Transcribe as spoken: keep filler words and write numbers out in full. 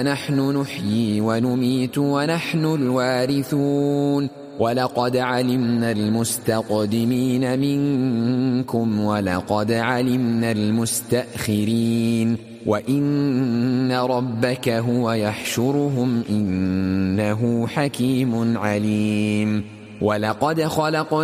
نحن نحيي ونميت ونحن الوارثون ولقد علمنا المستقدمين منكم ولقد علمنا المستأخرين وإن ربك هو يحشرهم إنه حكيم عليم ولقد خلقنا